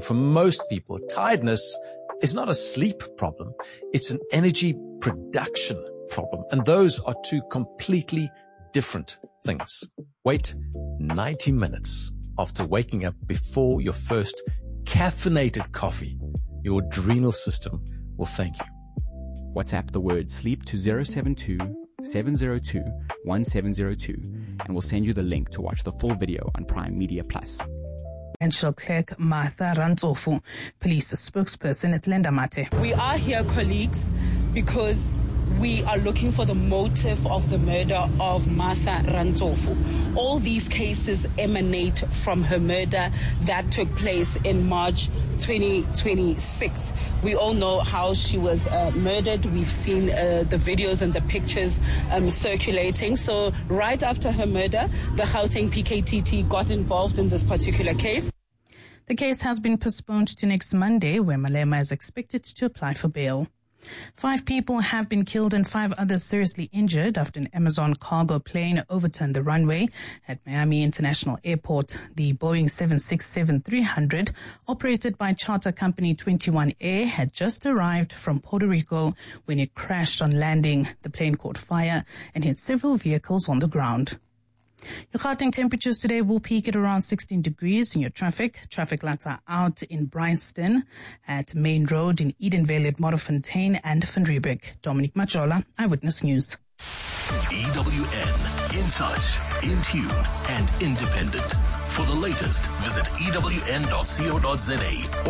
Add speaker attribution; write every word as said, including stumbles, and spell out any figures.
Speaker 1: For most people, tiredness is not a sleep problem. It's an energy production problem. And those are two completely different things. Wait ninety minutes after waking up before your first caffeinated coffee. Your adrenal system will thank you.
Speaker 2: WhatsApp the word sleep to zero seven two, seven zero two, one seven zero two and we'll send you the link to watch the full video on Prime Media Plus.
Speaker 3: Financial clerk Martha Rantsofu, police spokesperson at Lenda Mate.
Speaker 4: We are here, colleagues, because we are looking for the motive of the murder of Martha Rantsofu. All these cases emanate from her murder that took place in March twenty twenty-six. We all know how she was uh, murdered. We've seen uh, the videos and the pictures um, circulating. So right after her murder, the Gauteng P K T T got involved in this particular case.
Speaker 3: The case has been postponed to next Monday, where Malema is expected to apply for bail. Five people have been killed and five others seriously injured after an Amazon cargo plane overturned the runway at Miami International Airport. The Boeing seven sixty-seven three hundred, operated by charter company twenty-one Air, had just arrived from Puerto Rico when it crashed on landing. The plane caught fire and hit several vehicles on the ground. Your Gauteng temperatures today will peak at around sixteen degrees in your traffic. Traffic lights are out in Bryanston, at Main Road, in Edenvale, at Modderfontein and Van Riebeek. Dominic Majola, Eyewitness News.
Speaker 5: E W N, in touch, in tune and independent. For the latest, visit E W N dot co dot za